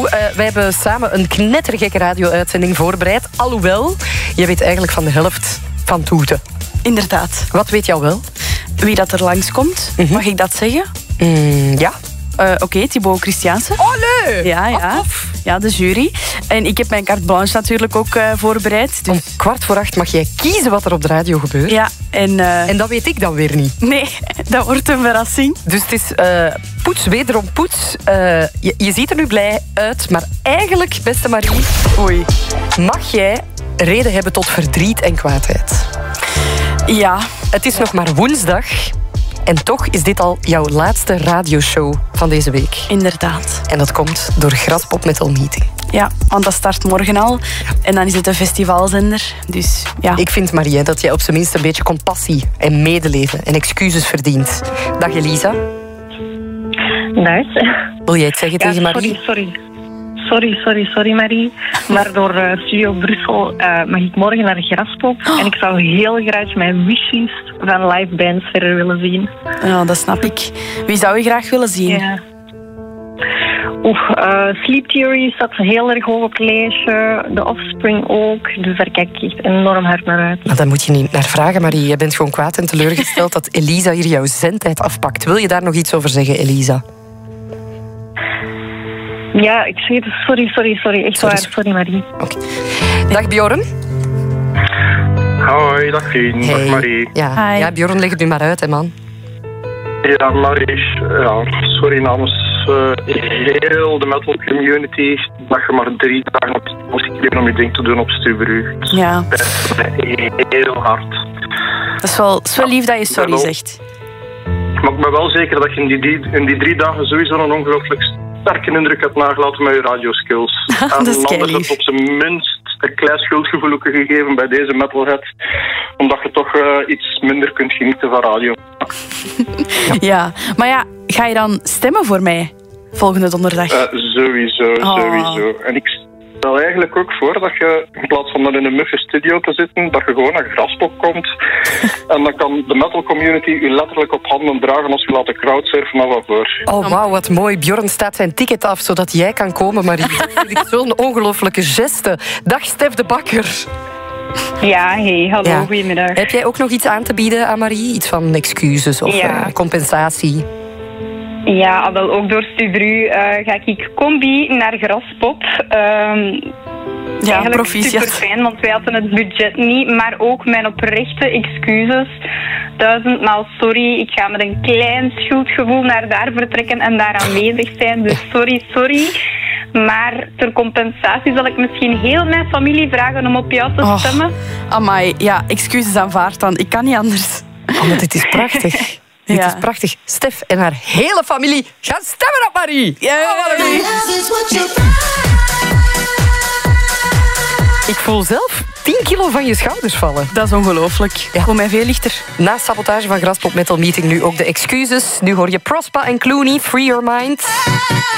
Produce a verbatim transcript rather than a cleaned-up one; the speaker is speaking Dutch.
Uh, wij hebben samen een knettergekke radio-uitzending voorbereid. Alhoewel, je weet eigenlijk van de helft van Toeten. Inderdaad. Wat weet jou wel? Wie dat er langskomt, mm-hmm. Mag ik dat zeggen? Mm, ja. Uh, Oké, okay, Thibaut Christiaanse. Oh, nee! Ja, ja. Of. Ja, de jury. En ik heb mijn carte blanche natuurlijk ook uh, voorbereid. Dus... Om kwart voor acht mag jij kiezen wat er op de radio gebeurt. Ja, en... Uh... En dat weet ik dan weer niet. Nee, dat wordt een verrassing. Dus het is uh, poets, wederom poets. Uh, je, je ziet er nu blij uit, maar eigenlijk, beste Marie... Oei. Mag jij reden hebben tot verdriet en kwaadheid? Ja. Het is nog maar woensdag... En toch is dit al jouw laatste radioshow van deze week. Inderdaad. En dat komt door Graspop Metal Meeting. Ja, want dat start morgen al. En dan is het een festivalzender. Dus ja. Ik vind, Marie, dat jij op zijn minst een beetje compassie en medeleven en excuses verdient. Dag Elisa. Dag. Wil jij het zeggen ja, tegen Marie? Sorry, sorry. Sorry, sorry, sorry Marie. Maar door uh, Studio Brussel uh, mag ik morgen naar Graspop. Oh. En ik zou heel graag mijn wishes van live bands verder willen zien. Ja, dat snap ik. Wie zou je graag willen zien? Ja. Oeh, uh, Sleep Theory staat heel erg hoog op het lijstje. The Offspring ook. Dus daar kijk ik echt enorm hard naar uit. Maar daar moet je niet naar vragen, Marie. Je bent gewoon kwaad en teleurgesteld dat Elisa hier jouw zendtijd afpakt. Wil je daar nog iets over zeggen, Elisa? Ja, ik zeg het. Sorry, sorry, sorry. Echt sorry, waar. Sorry, Marie. Okay. Dag Bjorn. Hoi, dag Fien. Hey. Dag Marie. Ja. ja, Bjorn, leg het nu maar uit, hè, man. Ja, Marie, ja, sorry namens uh, heel de metal community dat je maar drie dagen op moest geven om je ding te doen op Stubru. Ja. Heel hard. Dat is wel, is wel lief dat je sorry zegt. Maar ik ben wel zeker dat je in die, die, in die drie dagen sowieso een ongelooflijk sterke indruk hebt nagelaten met je radioskills. Dat en is anders het op zijn minst een klein schuldgevoel gegeven bij deze metalhead. Omdat je toch uh, iets minder kunt genieten van radio. ja. ja, maar ja, ga je dan stemmen voor mij volgende donderdag? Uh, sowieso, oh. sowieso. En ik stel eigenlijk ook voor dat je, in plaats van dan in een muffe studio te zitten, dat je gewoon naar Graspop komt. En dan kan de metal community u letterlijk op handen dragen als je laat crowdsurfen naar wat voor. Oh, wauw, wat mooi. Bjorn staat zijn ticket af, zodat jij kan komen, Marie. Dat vind ik zo'n ongelofelijke geste. Dag, Stef de Bakker. Ja, hey, hallo, ja. Goedemiddag. Heb jij ook nog iets aan te bieden aan Marie? Iets van excuses of ja. uh, compensatie? Ja, wel ook door Stubru uh, ga ik combi naar Graspop. Um, ja, eigenlijk proficiat. super fijn, want wij hadden het budget niet, maar ook mijn oprechte excuses. Duizendmaal sorry, ik ga met een klein schuldgevoel naar daar vertrekken en daar aanwezig zijn. Dus sorry, sorry. Maar ter compensatie zal ik misschien heel mijn familie vragen om op jou te oh, stemmen. Amai, ja, excuses aanvaard dan. Ik kan niet anders. Oh, maar dit is prachtig. Dit ja. is prachtig. Stef en haar hele familie gaan stemmen op Marie. Ja, oh, Marie. Ik voel zelf tien kilo van je schouders vallen. Dat is ongelooflijk. Ja. Voel mij veel lichter. Na sabotage van Graspop Metal Meeting nu ook de excuses. Nu hoor je Prospa en Clooney, Free Your Mind.